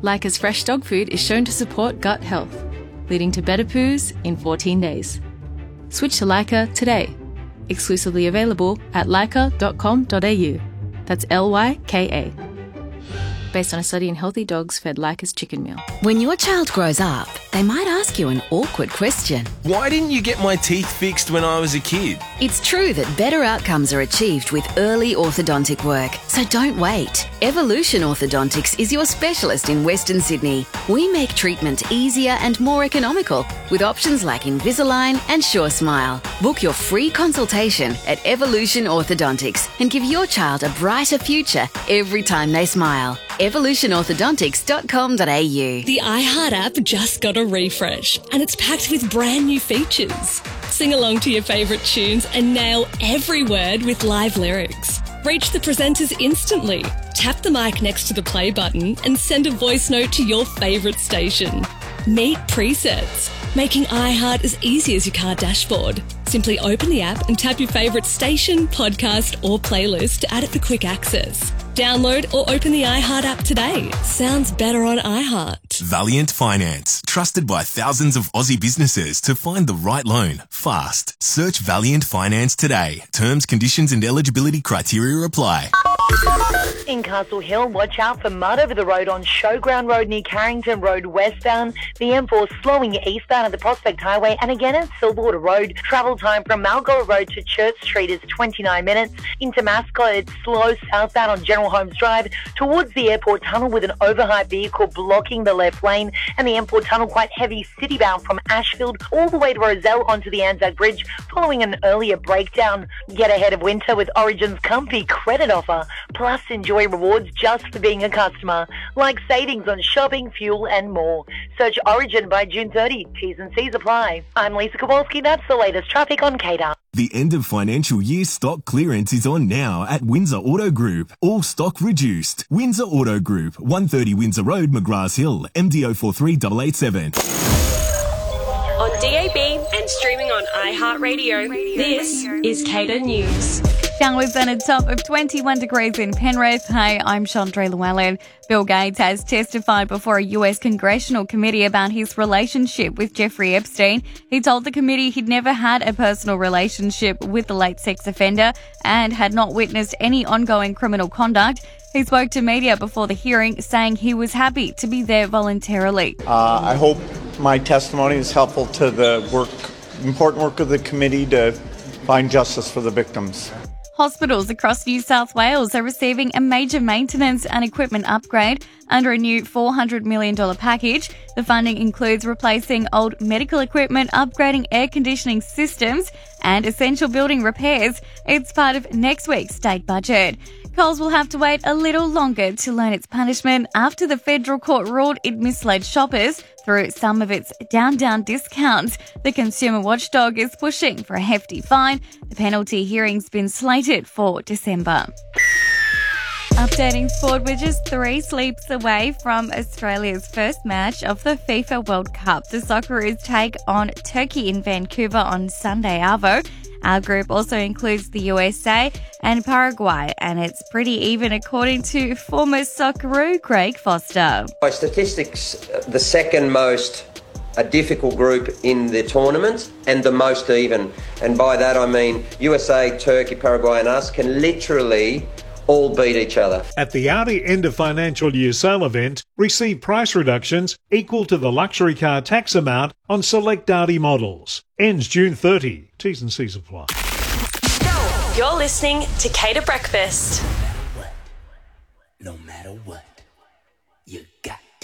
Leica's fresh dog food is shown to support gut health, leading to better poos in 14 days. Switch to Leica today. Exclusively available at leica.com.au. That's Lyka. Based on a study in healthy dogs fed Leica's chicken meal. When your child grows up, they might ask you an awkward question. Why didn't you get my teeth fixed when I was a kid? It's true that better outcomes are achieved with early orthodontic work, so don't wait. Evolution Orthodontics is your specialist in Western Sydney. We make treatment easier and more economical with options like Invisalign and SureSmile. Book your free consultation at Evolution Orthodontics and give your child a brighter future every time they smile. evolutionorthodontics.com.au. The iHeart app just got a refresh and it's packed with brand new features. Sing along to your favourite tunes and nail every word with live lyrics. Reach the presenters instantly. Tap the mic next to the play button and send a voice note to your favourite station. Meet presets, making iHeart as easy as your car dashboard. Simply open the app and tap your favourite station, podcast or playlist to add it for quick access. Download or open the iHeart app today. Sounds better on iHeart. Valiant Finance. Trusted by thousands of Aussie businesses to find the right loan fast. Search Valiant Finance today. Terms, conditions and eligibility criteria apply. In Castle Hill, watch out for mud over the road on Showground Road near Carrington Road westbound, the M4 slowing eastbound at the Prospect Highway, and again at Silverwater Road. Travel time from Malgora Road to Church Street is 29 minutes. Into Mascot, it's slow southbound on General Holmes Drive towards the airport tunnel with an overhyped vehicle blocking the left lane, and the M4 tunnel quite heavy citybound from Ashfield all the way to Rozelle onto the Anzac Bridge following an earlier breakdown. Get ahead of winter with Origin's comfy credit offer. Plus, enjoy rewards just for being a customer, like savings on shopping, fuel and more. Search Origin by June 30. T's and C's apply. I'm Lisa Kowalski. That's the latest traffic on CADA. The end of financial year stock clearance is on now at Windsor Auto Group. All stock reduced. Windsor Auto Group, 130 Windsor Road, McGrath Hill, MDO 43887. On DAB and streaming on iHeartRadio, this is CADA News. Showers and a top of 21 degrees in Penrith. Hey, I'm Chandra Llewellyn. Bill Gates has testified before a US congressional committee about his relationship with Jeffrey Epstein. He told the committee he'd never had a personal relationship with the late sex offender and had not witnessed any ongoing criminal conduct. He spoke to media before the hearing, saying he was happy to be there voluntarily. I hope my testimony is helpful to the important work of the committee to find justice for the victims. Hospitals across New South Wales are receiving a major maintenance and equipment upgrade under a new $400 million package. The funding includes replacing old medical equipment, upgrading air conditioning systems and essential building repairs. It's part of next week's state budget. Coles will have to wait a little longer to learn its punishment after the federal court ruled it misled shoppers through some of its down discounts. The consumer watchdog is pushing for a hefty fine. The penalty hearing's been slated for December. Updating sport, we're just 3 sleeps away from Australia's first match of the FIFA World Cup. The Socceroos take on Turkey in Vancouver on Sunday arvo. Our group also includes the USA and Paraguay, and it's pretty even according to former Socceroo Craig Foster. By statistics, the second most difficult group in the tournament and the most even. And by that I mean USA, Turkey, Paraguay and us can literally all beat each other. At the Audi end of financial year sale event, receive price reductions equal to the luxury car tax amount on select Audi models. Ends June 30. T's and C's apply. You're listening to CADA Breakfast. No matter what, you got